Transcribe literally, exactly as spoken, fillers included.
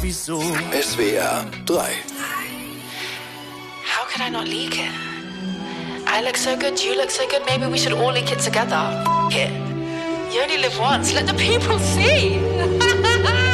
sowieso. S W R drei. How could I not leak it? I look so good, you look so good, maybe we should all leak it together. F it. You only live once, let the people see.